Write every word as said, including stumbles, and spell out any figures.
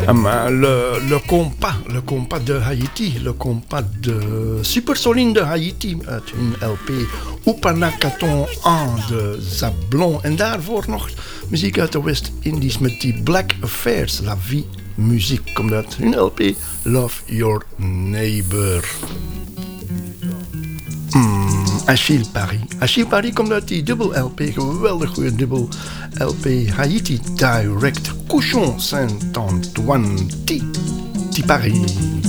Um, le, le compas, le compas de Haïti, le compas de Supersoline de Haïti uit hun L P Upanakaton aan de Zablon. En daarvoor nog muziek uit de West-Indies met die Black Affairs, La Vie muziek, komt uit hun L P Love Your Neighbor. Mm, Achille Paris. Achille Paris komt uit die dubbel L P, geweldig goede dubbel L P Haïti Direct Couchon Saint-Antoine Ti, Ti Paris.